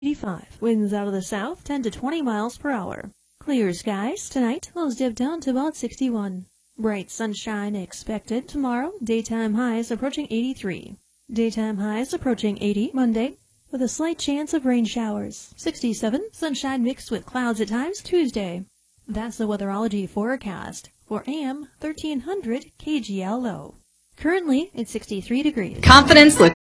85. Winds out of the south 10 to 20 miles per hour. Clear skies tonight, lows dip down to about 61. Bright sunshine expected tomorrow, daytime highs approaching 83. Daytime highs approaching 80 Monday, with a slight chance of rain showers. 67. Sunshine mixed with clouds at times Tuesday. That's the weatherology forecast for AM 1300 KGLO. Currently, it's 63 degrees. Confidence